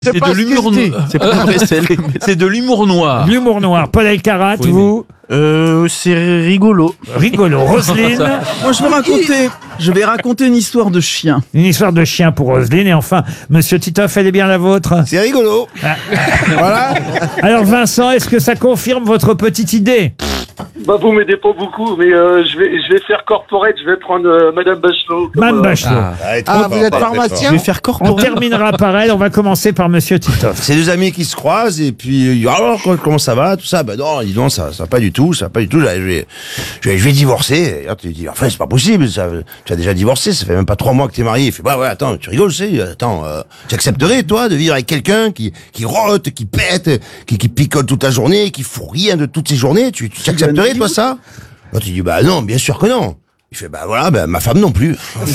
C'est de l'humour noir. C'est de l'humour noir. L'humour noir. Paul Elkarat, Oui, vous C'est rigolo. Rigolo. Roselyne. Moi, je vais raconter une histoire de chien. Une histoire de chien pour Roselyne. Et enfin, Monsieur Titoff, elle est bien la vôtre. C'est rigolo. Voilà. Alors Vincent, est-ce que ça confirme votre petite idée? Bah, vous m'aidez pas beaucoup, mais je vais faire corporate, je vais prendre Madame Bachelot. Madame Bachelot. Vous êtes pharmacien. Je vais faire On corporate. terminera par elle. On va commencer par Monsieur Titoff. C'est deux amis qui se croisent et puis alors comment ça va tout ça, bah non dis donc ça va pas du tout, je vais divorcer. Et là, tu dis enfin c'est pas possible, tu as déjà divorcé, ça fait même pas 3 mois que t'es marié. Il fait bah ouais attends tu rigoles tu accepterais toi de vivre avec quelqu'un qui rote, qui pète, qui picole toute la journée, qui fout rien de toutes ses journées, tu accepterais toi ça? Là tu dis bah non bien sûr que non. Il fait bah voilà ma femme non plus.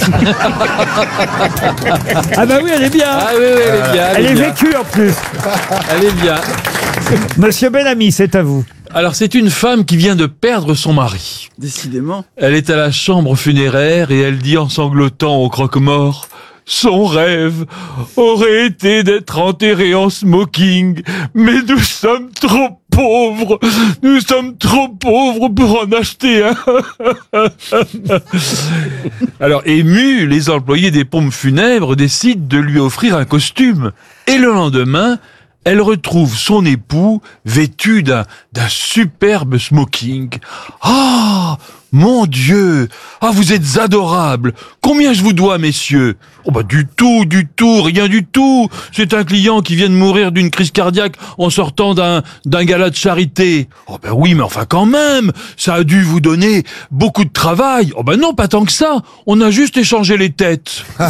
Ah bah oui, elle est bien. Ah oui, elle est bien. Elle est vécue en plus. Elle est bien. Monsieur Bellamy, c'est à vous. Alors, c'est une femme qui vient de perdre son mari. Décidément. Elle est à la chambre funéraire et elle dit en sanglotant au croque-mort: son rêve aurait été d'être enterré en smoking, mais nous sommes trop pauvres. Nous sommes trop pauvres pour en acheter un. Alors, émus, les employés des pompes funèbres décident de lui offrir un costume. Et le lendemain, elle retrouve son époux vêtu d'un superbe smoking. Ah, mon Dieu! Ah, vous êtes adorables! Combien je vous dois, messieurs? Oh bah du tout, rien du tout! C'est un client qui vient de mourir d'une crise cardiaque en sortant d'un gala de charité. Oh bah oui, mais enfin quand même! Ça a dû vous donner beaucoup de travail. Oh bah non, pas tant que ça! On a juste échangé les têtes. Ah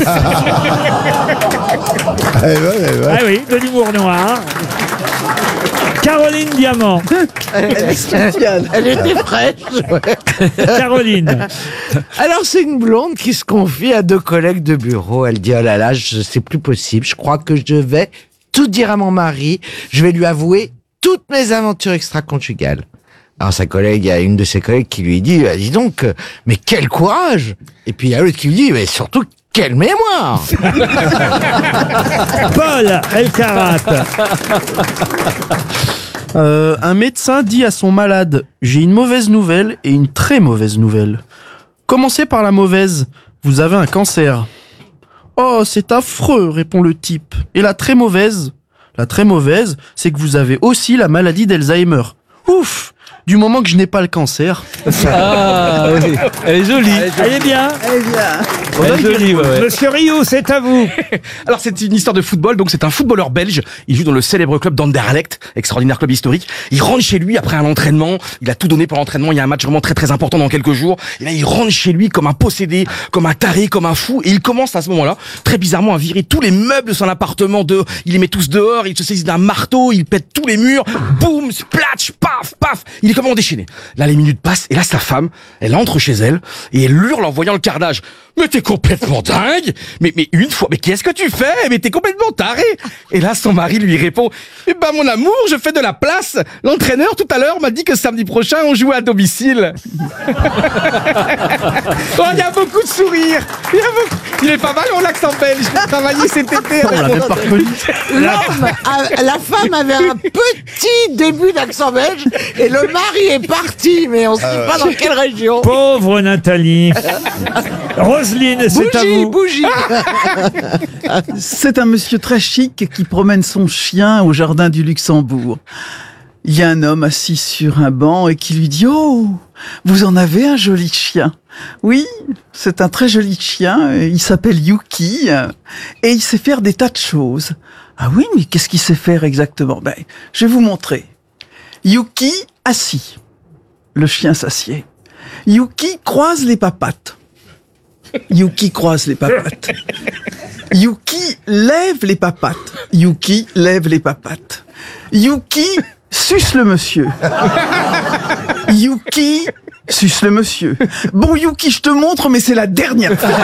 oui, de l'humour noir. Caroline Diamant. Elle était fraîche. Caroline. Alors, c'est une blonde qui se confie à 2 collègues de bureau. Elle dit: oh là là, c'est plus possible. Je crois que je vais tout dire à mon mari. Je vais lui avouer toutes mes aventures extra-conjugales. Alors, il y a une de ses collègues qui lui dit: dis donc, mais quel courage! Et puis, il y a l'autre qui lui dit: mais surtout, quelle mémoire! Paul Elkarat. Un médecin dit à son malade: j'ai une mauvaise nouvelle et une très mauvaise nouvelle. Commencez par la mauvaise. Vous avez un cancer. Oh, c'est affreux, répond le type. Et la très mauvaise? La très mauvaise, c'est que vous avez aussi la maladie d'Alzheimer. Ouf! Du moment que je n'ai pas le cancer. Ah oui, elle est jolie. Elle est bien. Elle est jolie, ouais. Monsieur Rioux, c'est à vous. Alors c'est une histoire de football, donc c'est un footballeur belge, il joue dans le célèbre club d'Anderlecht, extraordinaire club historique. Il rentre chez lui après un entraînement, il a tout donné pour l'entraînement, il y a un match vraiment très très important dans quelques jours, et là il rentre chez lui comme un possédé, comme un taré, comme un fou, et il commence à ce moment-là, très bizarrement, à virer tous les meubles de son appartement, il les met tous dehors, il se saisit d'un marteau, il pète tous les murs, boum, splatch, paf, paf, il est complètement déchaîné. Là les minutes passent, et là sa femme, elle entre chez elle, et elle hurle en voyant le carnage: mais t'es complètement dingue! Mais une fois, mais qu'est-ce que tu fais? Mais t'es complètement taré! Et là, son mari lui répond: eh ben, mon amour, je fais de la place. L'entraîneur, tout à l'heure, m'a dit que samedi prochain, on jouait à domicile. Oh, il y a beaucoup de sourires. Il est pas mal, mon accent belge. J'ai travaillé cet été. On l'avait pas reconnu. La femme avait un petit début d'accent belge et le mari est parti, mais on sait pas dans quelle région. Pauvre Nathalie. Roselyne, c'est à vous. Bougie. C'est un monsieur très chic qui promène son chien au jardin du Luxembourg. Il y a un homme assis sur un banc et qui lui dit: oh, vous en avez un joli chien. Oui, c'est un très joli chien. Il s'appelle Yuki et il sait faire des tas de choses. Ah oui, mais qu'est-ce qu'il sait faire exactement? Ben, je vais vous montrer. Yuki assis. Le chien s'assied. Yuki croise les papates. Yuki croise les papates. Yuki lève les papates. Yuki lève les papates. Yuki suce le monsieur. Yuki suce le monsieur. Bon Yuki, je te montre, mais c'est la dernière fois.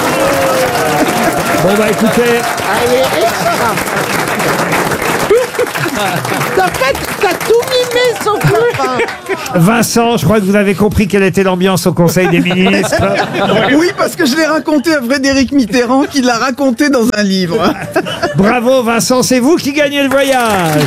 Bon bah écoutez, Allez, extra. En fait, t'as tout mimé sauf la fin. Vincent, je crois que vous avez compris quelle était l'ambiance au Conseil des ministres. Oui, parce que je l'ai raconté à Frédéric Mitterrand, qui l'a raconté dans un livre. Bravo Vincent, c'est vous qui gagnez le voyage.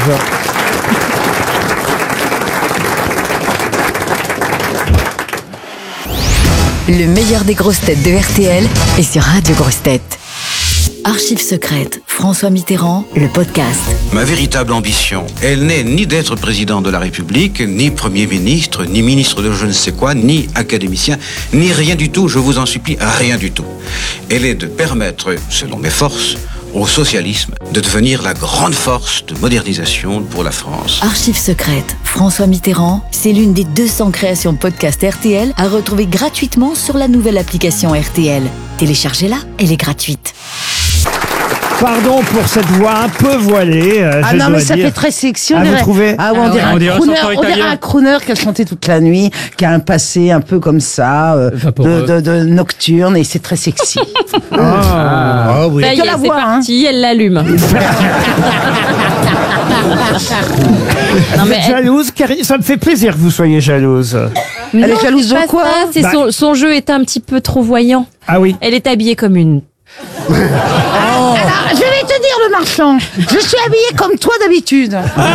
Le meilleur des grosses têtes de RTL est sur Radio Grosses Têtes. Archives secrètes, François Mitterrand, le podcast. Ma véritable ambition, elle n'est ni d'être président de la République, ni Premier ministre, ni ministre de je ne sais quoi, ni académicien, ni rien du tout, je vous en supplie, rien du tout. Elle est de permettre, selon mes forces, au socialisme de devenir la grande force de modernisation pour la France. Archives secrètes, François Mitterrand, c'est l'une des 200 créations podcast RTL à retrouver gratuitement sur la nouvelle application RTL. Téléchargez-la, elle est gratuite. Pardon pour cette voix un peu voilée. Ah non, mais ça fait très sexy. Ah, vous trouvez? Ah, on dirait un crooner qui a chanté toute la nuit, qui a un passé un peu comme ça, de nocturne, et c'est très sexy. Ah oui. Ça y est, c'est parti, elle l'allume. Vous êtes jalouse, Karine? Ça me fait plaisir que vous soyez jalouse. Elle est jalouse de quoi? C'est son jeu est un petit peu trop voyant. Ah oui. Elle est habillée comme une... Alors, je vais te dire, le marchand, je suis habillée comme toi d'habitude.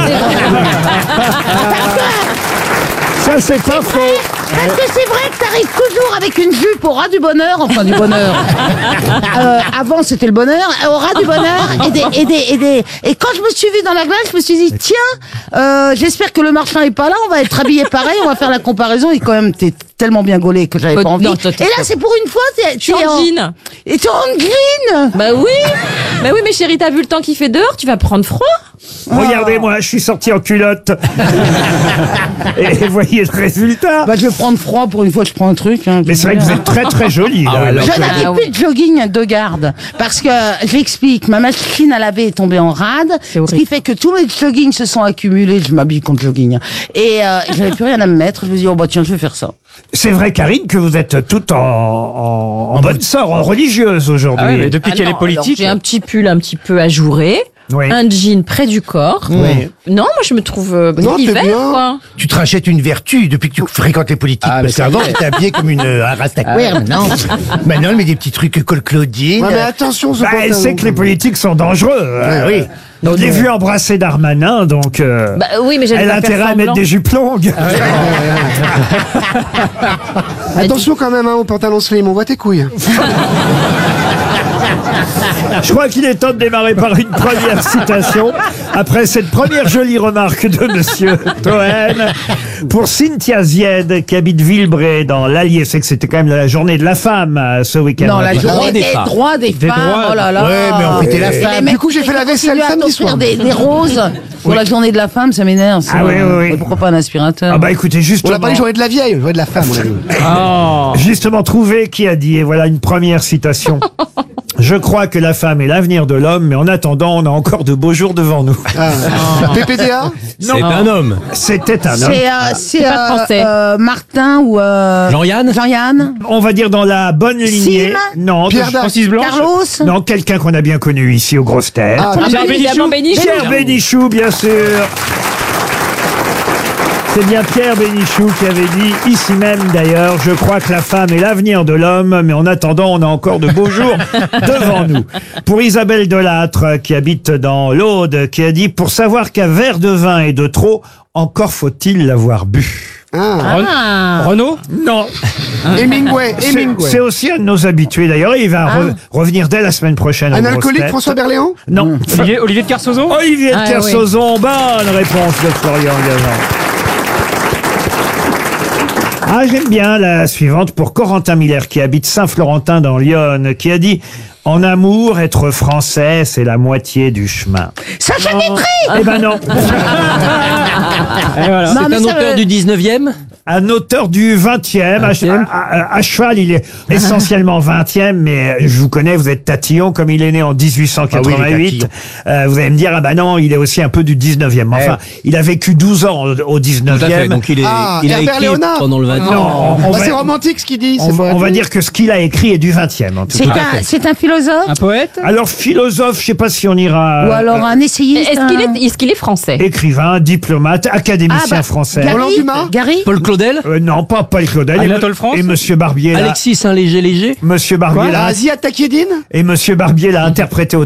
Ça, c'est pas faux. Parce que c'est vrai que t'arrives toujours avec une jupe au ras du bonheur, enfin du bonheur. Avant c'était le bonheur, au ras du bonheur, et quand je me suis vue dans la glace, je me suis dit tiens, j'espère que le marchand est pas là, on va être habillés pareil, on va faire la comparaison, et quand même t'es tellement bien gaulé que j'avais pas envie. Et là c'est pour une fois, tu es en jean. Et tu es en green. Bah oui, mais chérie, t'as vu le temps qu'il fait dehors, tu vas prendre froid. Regardez-moi, je suis sorti en culotte. Et voyez le résultat. Bah, je vais prendre froid pour une fois, je prends un truc. Hein, mais c'est vrai que vous êtes très très jolie. Là, je n'avais plus de jogging de garde. Parce que, j'explique, ma machine à laver est tombée en rade. Ce qui fait que tous mes joggings se sont accumulés. Je m'habille contre jogging. Et j'avais plus rien à me mettre. Je me dis, oh bah tiens, je vais faire ça. C'est vrai, Karine, que vous êtes toute en bonne sorte, en religieuse aujourd'hui. Ah oui, mais depuis qu'elle est politique. J'ai un petit pull un petit peu ajouré. Oui. Un jean près du corps. Oui. Non, moi je me trouve hiver, quoi. Tu te rachètes une vertu depuis que tu fréquentes les politiques. Ah, parce qu'avant, tu étais habillé comme une rastaquaire. Maintenant, elle met des petits trucs col Claudine. Ouais, mais attention, elle sait que les politiques sont dangereux. Oui. Je l'ai vu embrasser Darmanin, donc oui, mais elle a intérêt à mettre des jupes longues. Attention quand même au pantalon slim, on voit tes couilles. Je crois qu'il est temps de démarrer par une première citation. Après cette première jolie remarque de Monsieur Toen, pour Cynthia Zied, qui habite Villebray dans l'Allier. C'est que c'était quand même la journée de la femme ce week-end. Non, la journée des droits des femmes. Oh là là. Ouais, mais on fêtait la femme. Du coup, j'ai fait la vaisselle samedi soir. Des roses pour la journée de la femme, ça m'énerve. Ah oui. Pourquoi pas un aspirateur? Ah bah écoutez, On justement. n'a pas les journées de la vieille, on journée de la femme. Justement, trouvé qui a dit, et voilà une première citation. Je crois que la femme est l'avenir de l'homme, mais en attendant, on a encore de beaux jours devant nous. PPDA? Non. C'est un homme. C'était un homme. C'est pas français. Martin ou Jean-Yann. On va dire dans la bonne lignée. Sim. Non, Pierre Dac. Francis Blanche. Carlos. non, quelqu'un qu'on a bien connu ici aux grosses têtes. Pierre Bénichou. Pierre Bénichou, bien sûr. C'est bien Pierre Bénichou qui avait dit, ici même d'ailleurs, je crois que la femme est l'avenir de l'homme, mais en attendant, on a encore de beaux jours devant nous. Pour Isabelle Delattre, qui habite dans l'Aude, qui a dit, pour savoir qu'un verre de vin est de trop, encore faut-il l'avoir bu. Renaud? Non. Hemingway. C'est aussi un de nos habitués d'ailleurs, et il va revenir dès la semaine prochaine. Un aux grosses alcoolique, têtes. François Berléand? Non. Olivier de Kersauzon? Olivier de Kersauzon, bonne réponse de Florian Gazan. Ah, j'aime bien la suivante pour Corentin Miller, qui habite Saint-Florentin dans l'Yonne, qui a dit « En amour, être français, c'est la moitié du chemin. » Sacha Guitry. Eh ben non. C'est un auteur du 19e? Un auteur du 20e. À cheval, il est essentiellement 20e, mais je vous connais, vous êtes tatillon, comme il est né en 1888. Vous allez me dire, ah bah non, il est aussi un peu du 19e. Enfin, il a vécu 12 ans au 19e. Donc il a Herbert écrit Léonard. pendant le 20e. Non, C'est romantique ce qu'il dit. on va dire que ce qu'il a écrit est du 20e. En tout cas. C'est un philosophe? Un poète? Alors, philosophe, je sais pas si on ira... Ou alors un essayiste? Est-ce qu'il est français? Écrivain, diplomate, académicien français. Roland Dumas. Gary? Paul Claudel? Non, pas Paul Claudel. Anatole France? Et Monsieur Barbier. Alexis Saint-Léger-Léger? Monsieur Barbier l'a Ziad Takieddine. et Monsieur Barbier l'a interprété au